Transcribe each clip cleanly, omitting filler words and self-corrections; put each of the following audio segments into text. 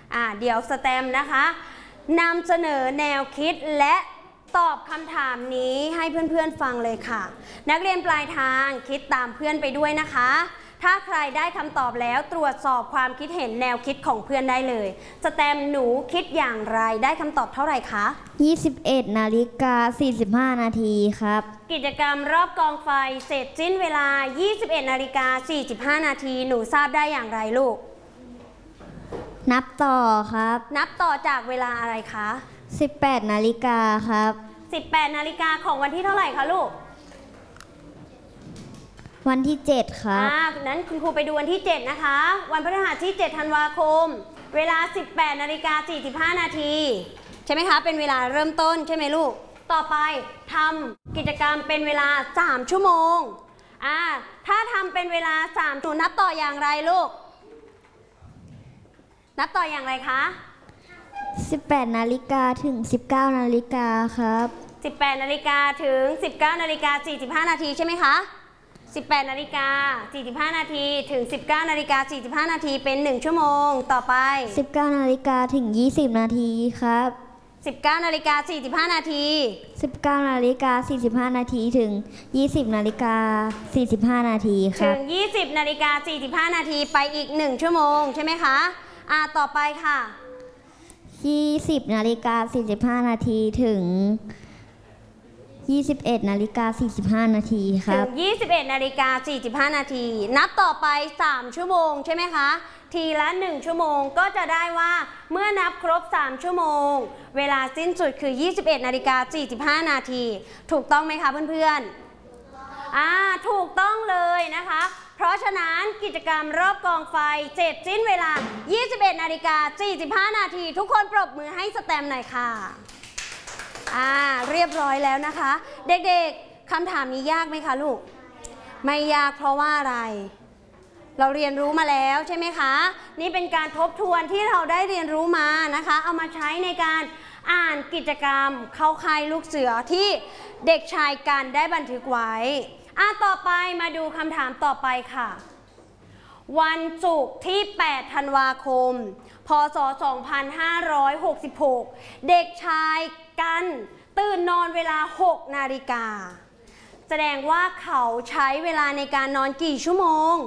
เดี๋ยวสแตมป์นะคะนำเสนอแนวคิดและตอบคำถามนี้ให้เพื่อนๆฟังเลยค่ะนักเรียนปลายทางคิดตามเพื่อนไปด้วยนะคะถ้าใครได้คำตอบแล้วตรวจสอบความคิดเห็นแนวคิดของเพื่อนได้เลยสแตมป์หนูคิดอย่างไรได้คำตอบเท่าไหร่คะ 21:45 นาทีครับกิจกรรมรอบกองไฟเสร็จสิ้นเวลา21:45 นาทีหนูทราบได้อย่างไรลูกนับต่อครับนับต่อจากเวลาอะไรคะ 18 นาฬิกาครับ 18 นาฬิกาของวันที่เท่าไหร่คะลูกวันที่7ครับนั้นคุณครูไปดูวันที่7นะคะวันพฤหัสที่7ธันวาคมเวลา18:45 นาทีใช่ไหมคะเป็นเวลาเริ่มต้นใช่ไหมลูกต่อไปทำกิจกรรมเป็นเวลา3 ชั่วโมงถ้าทำเป็นเวลา3 ชั่วโมงนับต่ออย่างไรลูกนับต่ออย่างไรคะ 18 นาฬิกาถึง19 นาฬิกาครับ 18 นาฬิกาถึง19:45 นาทีใช่ไหมคะ18:45 นาทีถึง19:45 นาทีเป็น1 ชั่วโมงต่อไป 19 นาฬิกาถึง20 นาทีครับ 19:45 นาที 19:45 นาทีถึง20:45 นาทีครับถึง20:45 นาทีไปอีก1 ชั่วโมงใช่ไหมคะต่อไปค่ะ 20:45 นาทีถึง21:45 นาทีครับถึง21:45 นาทีนับต่อไป3 ชั่วโมงใช่ไหมคะทีละ1 ชั่วโมงก็จะได้ว่าเมื่อนับครบ3 ชั่วโมงเวลาสิ้นสุดคือ21:45 นาทีถูกต้องไหมคะเพื่อนๆถูกต้องเลยนะคะเพราะฉะนั้นกิจกรรมรอบกองไฟเสร็จสิ้นเวลา21:45 นาทีทุกคนปรบมือให้สแตมป์หน่อยค่ะเรียบร้อยแล้วนะคะเด็กๆคำถามนี้ยากไหมคะลูกไม่ยากเพราะว่าอะไรเราเรียนรู้มาแล้วใช่ไหมคะนี่เป็นการทบทวนที่เราได้เรียนรู้มานะคะเอามาใช้ในการอ่านกิจกรรมเข้าค่ายลูกเสือที่เด็กชายกันได้บันทึกไว้ต่อไปมาดูคำถามต่อไปค่ะวันศุกร์ที่8 ธันวาคมพ.ศ. 2566เด็กชายกันตื่นนอนเวลา6 นาฬิกาแสดงว่าเขาใช้เวลาในการนอนกี่ชั่วโมง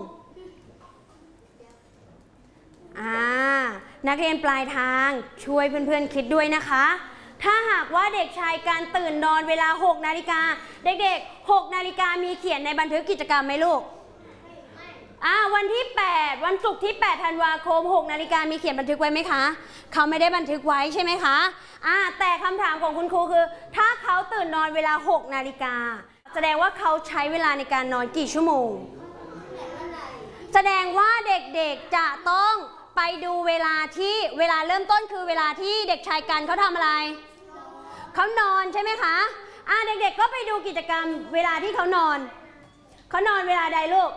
นักเรียนปลายทางช่วยเพื่อนๆคิดด้วยนะคะถ้าหากว่าเด็กชายกันตื่นนอนเวลา6 นาฬิกาเด็กๆ6 นาฬิกามีเขียนในบันทึกกิจกรรมไหมลูกวันที่8วันศุกร์ที่8 ธันวาคม6 นาฬิกามีเขียนบันทึกไว้ไหมคะเขาไม่ได้บันทึกไว้ใช่ไหมคะแต่คำถามของคุณครูคือถ้าเขาตื่นนอนเวลา6 นาฬิกาแสดงว่าเขาใช้เวลาในการนอนกี่ชั่วโมงแสดงว่าเด็กๆจะต้องไปดูเวลาเริ่มต้นคือเวลาที่เด็กชายกันเขาทำอะไรเขานอนใช่ไหมคะเด็กๆก็ไปดูกิจกรรมเวลาที่เขานอนเวลาใดลูก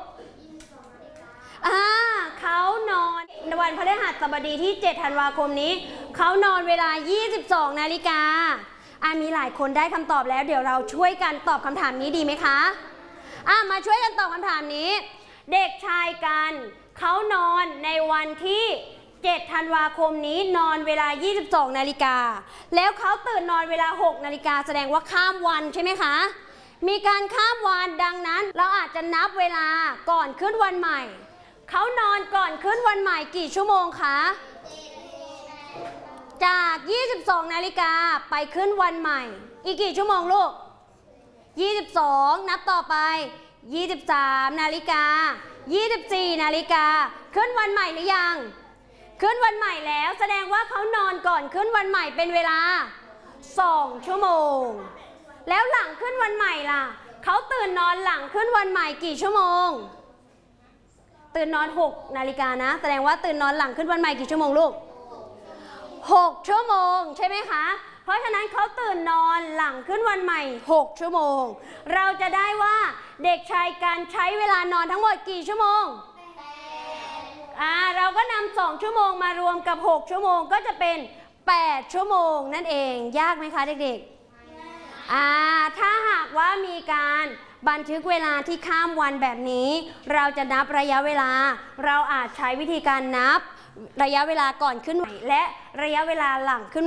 เขานอนในวันพฤหัสบดีที่7 ธันวาคมนี้เขานอนเวลา22 นาฬิกามีหลายคนได้คำตอบแล้วเดี๋ยวเราช่วยกันตอบคำถามนี้ดีไหมคะมาช่วยกันตอบคำถามนี้เด็กชายกันเขานอนในวันที่7 ธันวาคมนี้นอนเวลา22 นาฬิกาแล้วเขาตื่นนอนเวลา6 นาฬิกาแสดงว่าข้ามวันใช่ไหมคะมีการข้ามวันดังนั้นเราอาจจะนับเวลาก่อนขึ้นวันใหม่เขานอนก่อนขึ้นวันใหม่กี่ชั่วโมงคะจาก22 นาฬิกาไปขึ้นวันใหม่อีกกี่ชั่วโมงลูก22นับต่อไป23 นาฬิกา24 นาฬิกาขึ้นวันใหม่หรือยังขึ้นวันใหม่แล้วแสดงว่าเขานอนก่อนขึ้นวันใหม่เป็นเวลา2 ชั่วโมงแล้วหลังขึ้นวันใหม่ล่ะเขาตื่นนอนหลังขึ้นวันใหม่กี่ชั่วโมงตื่นนอน6 นาฬิกานะแสดงว่าตื่นนอนหลังขึ้นวันใหม่กี่ชั่วโมงลูก6 ชั่วโมงใช่ไหมคะเพราะฉะนั้นเขาตื่นนอนหลังขึ้นวันใหม่6 ชั่วโมงเราจะได้ว่าเด็กชายกันใช้เวลานอนทั้งหมดกี่ชั่วโมงเราก็นำ2 ชั่วโมงมารวมกับ6 ชั่วโมงก็จะเป็น8 ชั่วโมงนั่นเองยากไหมคะเด็กๆถ้าหากว่ามีการบันทึกเวลาที่ข้ามวันแบบนี้เราจะนับระยะเวลาเราอาจใช้วิธีการนับระยะเวลาก่อนขึ้นไหวและระยะเวลาหลังขึ้น